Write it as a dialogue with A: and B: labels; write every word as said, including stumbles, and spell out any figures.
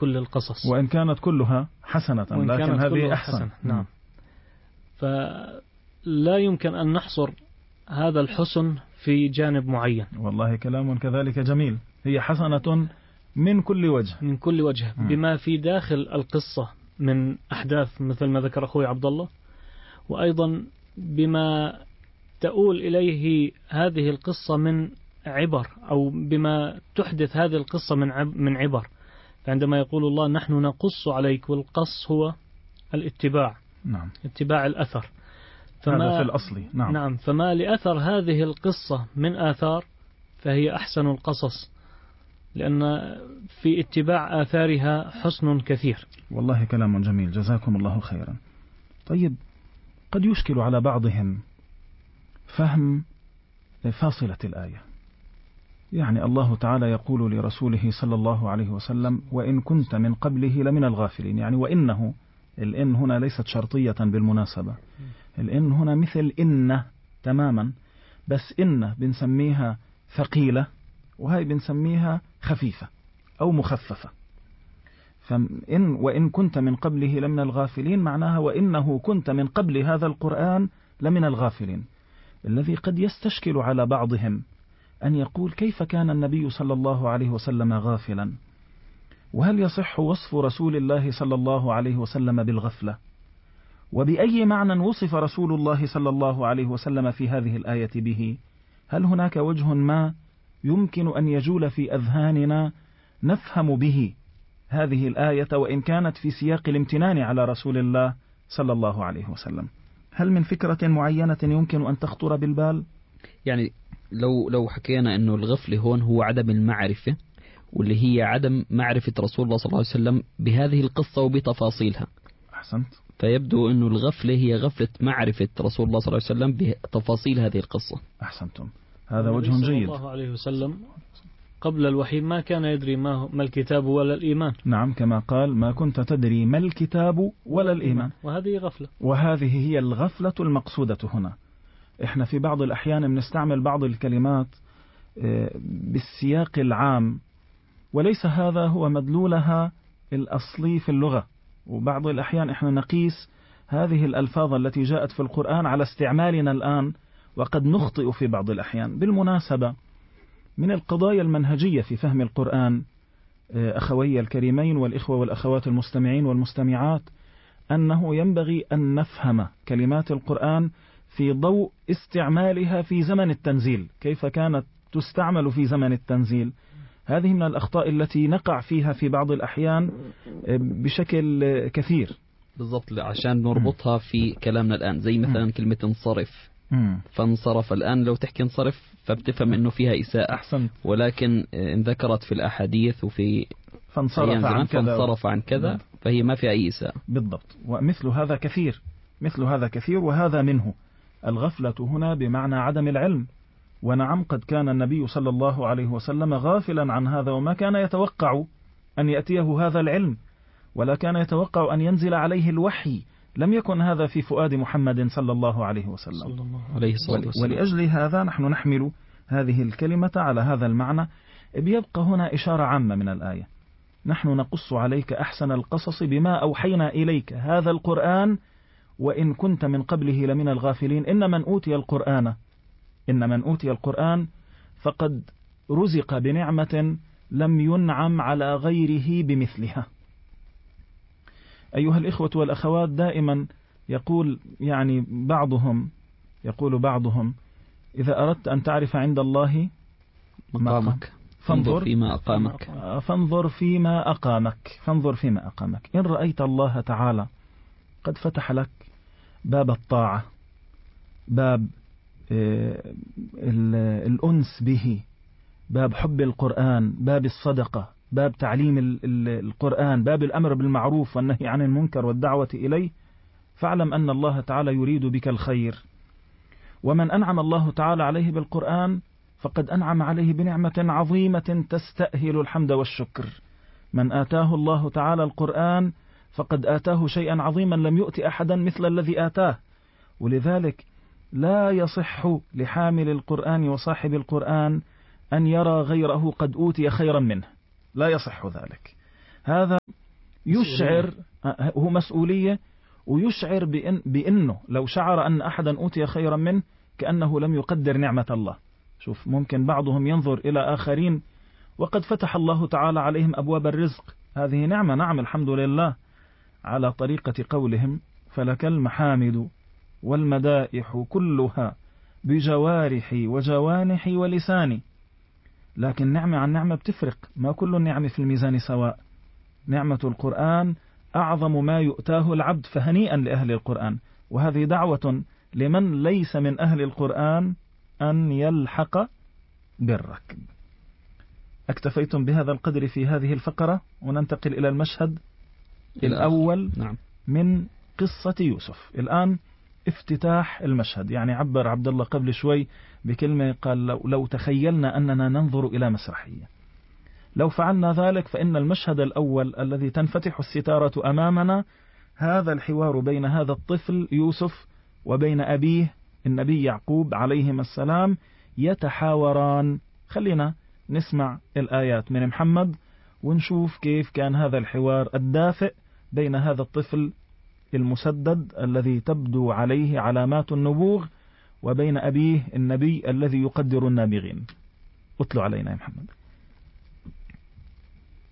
A: كل القصص،
B: وإن كانت كلها حسنة،
A: وإن
B: لكن
A: كانت
B: هذه
A: كلها
B: أحسن.
A: حسنة. نعم. فلا يمكن أن نحصر هذا الحسن في جانب معين.
B: والله كلام كذلك جميل. هي حسنة من كل وجه،
A: من كل وجه، بما في داخل القصة من أحداث مثل ما ذكر أخوي عبد الله، وأيضا بما تؤول إليه هذه القصة من عبر، أو بما تحدث هذه القصة من من عبر. فعندما يقول الله نحن نقص عليك، والقص هو الاتباع.
B: نعم.
A: اتباع الأثر.
B: فما هذا في الأصل. نعم.
A: نعم. فما لأثر هذه القصة من آثار فهي أحسن القصص، لأن في اتباع آثارها حسن كثير.
B: والله كلام جميل، جزاكم الله خيرا. طيب، قد يشكل على بعضهم فهم فاصلة الآية. يعني الله تعالى يقول لرسوله صلى الله عليه وسلم وإن كنت من قبله لمن الغافلين، يعني وإنه، الإن هنا ليست شرطية بالمناسبة، الإن هنا مثل إن تماما، بس إن بنسميها ثقيلة وهي بنسميها خفيفة أو مخففة. فإن وإن كنت من قبله لمن الغافلين معناها وإنه كنت من قبل هذا القرآن لمن الغافلين. الذي قد يستشكل على بعضهم أن يقول كيف كان النبي صلى الله عليه وسلم غافلا؟ وهل يصح وصف رسول الله صلى الله عليه وسلم بالغفلة؟ وبأي معنى وصف رسول الله صلى الله عليه وسلم في هذه الآية به؟ هل هناك وجه ما يمكن أن يجول في أذهاننا نفهم به هذه الآية وإن كانت في سياق الامتنان على رسول الله صلى الله عليه وسلم؟ هل من فكرة معينة يمكن أن تخطر بالبال؟
C: يعني لو لو حكينا أنه الغفلة هون هو عدم المعرفة، واللي هي عدم معرفة رسول الله صلى الله عليه وسلم بهذه القصة وبتفاصيلها.
B: أحسنت.
C: فيبدو أنه الغفلة هي غفلة معرفة رسول الله صلى الله عليه وسلم بتفاصيل هذه القصة.
B: أحسنتم، هذا وجه جيد.
A: صلى الله عليه وسلم قبل الوحي ما كان يدري ما ما الكتاب ولا الإيمان.
B: نعم، كما قال ما كنت تدري ما الكتاب ولا الإيمان.
A: وهذه غفلة.
B: وهذه هي الغفلة المقصودة هنا. إحنا في بعض الأحيان بنستعمل بعض الكلمات بالسياق العام وليس هذا هو مدلولها الأصلي في اللغة، وبعض الأحيان إحنا نقيس هذه الألفاظ التي جاءت في القرآن على استعمالنا الآن، وقد نخطئ في بعض الأحيان. بالمناسبة، من القضايا المنهجية في فهم القرآن أخوي الكريمين والإخوة والأخوات المستمعين والمستمعات أنه ينبغي أن نفهم كلمات القرآن في ضوء استعمالها في زمن التنزيل، كيف كانت تستعمل في زمن التنزيل. هذه من الأخطاء التي نقع فيها في بعض الأحيان بشكل كثير.
C: بالضبط، عشان نربطها في كلامنا الآن، زي مثلا كلمة انصرف، فانصرف. الآن لو تحكي انصرف فبتفهم انه فيها إساءة.
B: أحسنت. ولكن
C: ان ذكرت في الأحاديث وفي
B: فانصرف عن كذا
C: فانصرف عن كذا فهي ما فيها أي إساءة.
B: بالضبط. ومثل هذا كثير، مثل هذا كثير وهذا منه. الغفلة هنا بمعنى عدم العلم. ونعم، قد كان النبي صلى الله عليه وسلم غافلا عن هذا، وما كان يتوقع أن يأتيه هذا العلم، ولا كان يتوقع أن ينزل عليه الوحي. لم يكن هذا في فؤاد محمد صلى الله عليه وسلم. ولأجل هذا نحن نحمل هذه الكلمة على هذا المعنى. بيبقى هنا إشارة عامة من الآية: نحن نقص عليك أحسن القصص بما أوحينا إليك هذا القرآن وإن كنت من قبله لمن الغافلين. إن من أوتي القرآن إن من أوتي القرآن فقد رزق بنعمة لم ينعم على غيره بمثلها. أيها الإخوة والأخوات، دائما يقول يعني بعضهم يقول بعضهم إذا أردت أن تعرف عند الله
C: مقامك فانظر فيما أقامك
B: فانظر فيما أقامك فانظر فيما أقامك إن رأيت الله تعالى قد فتح لك باب الطاعة، باب الأنس به، باب حب القرآن، باب الصدقة، باب تعليم القرآن، باب الأمر بالمعروف والنهي عن المنكر والدعوة إليه، فاعلم أن الله تعالى يريد بك الخير. ومن أنعم الله تعالى عليه بالقرآن فقد أنعم عليه بنعمة عظيمة تستأهل الحمد والشكر. من آتاه الله تعالى القرآن فقد آتاه شيئا عظيما لم يؤت أحدا مثل الذي آتاه. ولذلك لا يصح لحامل القرآن وصاحب القرآن أن يرى غيره قد أوتي خيرا منه، لا يصح ذلك. هذا يشعر هو مسؤولية، ويشعر بإن بأنه لو شعر أن أحدا أوتي خيرا منه كأنه لم يقدر نعمة الله. شوف، ممكن بعضهم ينظر إلى آخرين وقد فتح الله تعالى عليهم أبواب الرزق، هذه نعمة، نعم الحمد لله، على طريقة قولهم فلك المحامد والمدائح كلها بجوارحي وجوانحي ولساني. لكن نعمة عن نعمة بتفرق، ما كل النعم في الميزان سواء. نعمة القرآن أعظم ما يؤتاه العبد، فهنيئا لأهل القرآن. وهذه دعوة لمن ليس من أهل القرآن أن يلحق بالركب. اكتفيتم بهذا القدر في هذه الفقرة، وننتقل إلى المشهد الأول
C: نعم.
B: من قصة يوسف. الآن افتتاح المشهد، يعني عبر عبد الله قبل شوي بكلمة، قال لو, لو تخيلنا أننا ننظر إلى مسرحية. لو فعلنا ذلك فإن المشهد الأول الذي تنفتح الستارة أمامنا هذا الحوار بين هذا الطفل يوسف وبين أبيه النبي يعقوب عليهما السلام، يتحاوران. خلينا نسمع الآيات من محمد ونشوف كيف كان هذا الحوار الدافئ بين هذا الطفل المسدد الذي تبدو عليه علامات النبوغ وبين أبيه النبي الذي يقدر النابغين. اطلع علينا يا محمد.